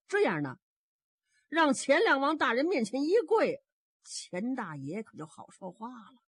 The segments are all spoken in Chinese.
这样呢，让钱亮往大人面前一跪，钱大爷可就好说话了。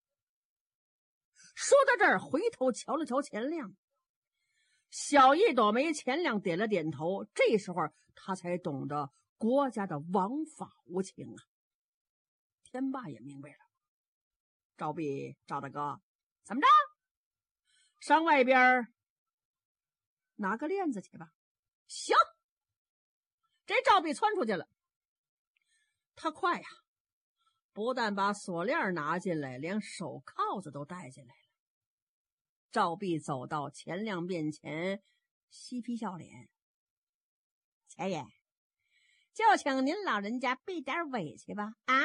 说到这儿，回头瞧了瞧钱亮，小一朵眉钱亮点了点头。这时候他才懂得国家的王法无情啊。天霸也明白了，赵弼，赵大哥，怎么着？上外边拿个链子去吧。行，这赵弼窜出去了。他快呀，不但把锁链拿进来，连手铐子都带进来了。赵弼走到钱亮面前，嬉皮笑脸：“钱爷，就请您老人家避点委屈吧。”啊，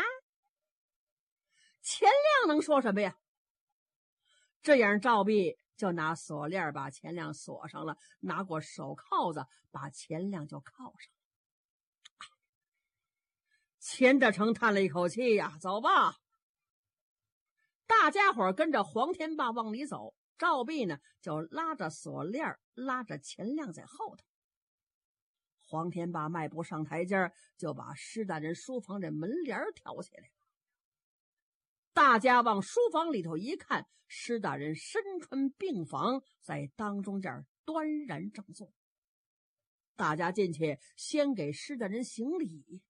钱亮能说什么呀？这样赵弼就拿锁链把钱亮锁上了，拿过手铐子把钱亮就铐上了。钱大成叹了一口气呀，走吧。大家伙跟着黄天霸往里走，赵弼呢就拉着锁链，拉着钱亮在后头。黄天霸迈步上台阶，就把施大人书房这门帘挑起来了。大家往书房里头一看，施大人身穿病房，在当中间端然正坐。大家进去先给施大人行礼，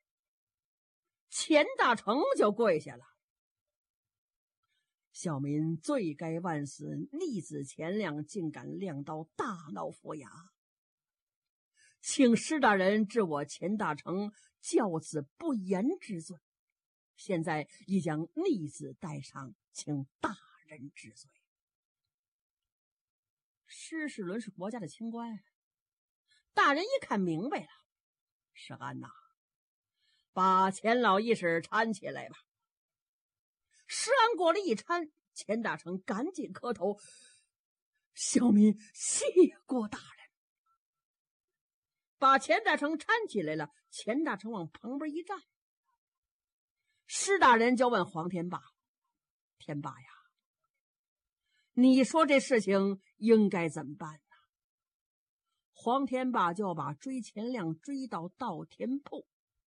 钱大成就跪下了：“小民罪该万死，逆子钱亮竟敢亮刀大闹府衙，请施大人治我钱大成教子不严之罪。现在已将逆子带上，请大人治罪。”施世伦是国家的清官，大人一看明白了：“世安呐，把钱老义士搀起来吧。”施安过来一搀，钱大成赶紧磕头：“小民谢过大人。”把钱大成搀起来了，钱大成往旁边一站。施大人就问黄天霸：“天霸呀，你说这事情应该怎么办呢？”黄天霸就把追钱亮追到稻田铺。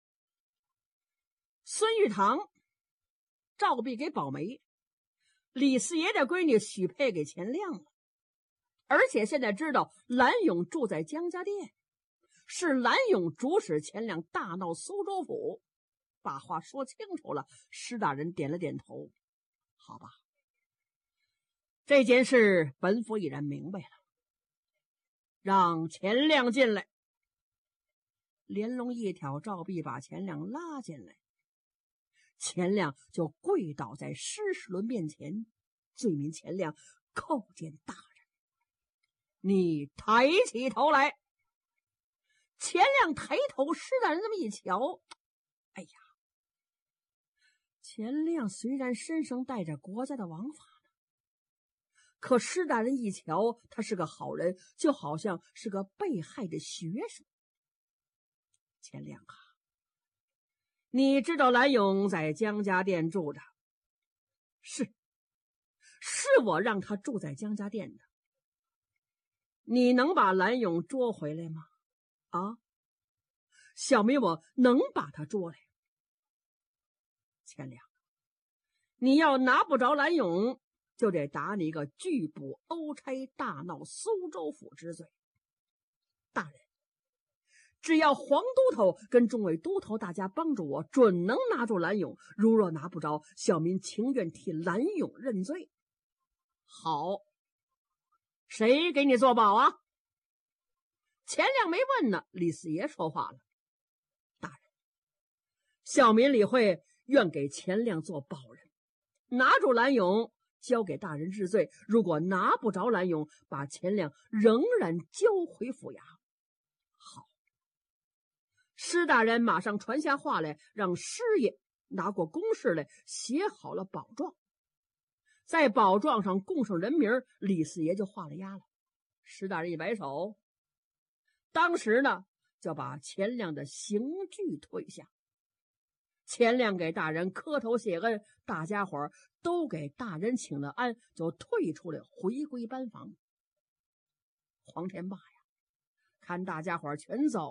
孙玉堂、赵弼给保媒，李四爷的闺女许配给钱亮了，而且现在知道蓝勇住在江家店，是蓝勇主使钱亮大闹苏州府。把话说清楚了，施大人点了点头：“好吧，这件事本府已然明白了，让钱亮进来。”连龙一挑，赵弼把钱亮拉进来，钱亮就跪倒在施世伦面前：“罪民钱亮叩见大人。”你抬起头来。钱亮抬头，施大人这么一瞧，哎呀，钱亮虽然身上带着国家的王法呢，可施大人一瞧，他是个好人，就好像是个被害的学生。钱亮啊，你知道蓝勇在江家店住着？是我让他住在江家店的。你能把蓝勇捉回来吗？啊，小民我能把他捉来。钱亮，你要拿不着蓝勇，就得打你一个拒捕欧差大闹苏州府之罪。大人，只要黄都头跟众位都头大家帮助我，准能拿住蓝勇。如若拿不着，小民情愿替蓝勇认罪。好，谁给你做保啊？钱亮没问呢，李四爷说话了：“大人，小民李慧愿给钱亮做保人，拿住蓝勇，交给大人治罪。如果拿不着蓝勇，把钱亮仍然交回府衙。”好，施大人马上传下话来，让师爷拿过公示来，写好了保状，在保状上供上人名，李四爷就画了押了。施大人一摆手，当时呢就把钱亮的刑具退下。钱亮给大人磕头谢恩，大家伙都给大人请了安，就退出来回归班房。黄天霸呀，看大家伙全走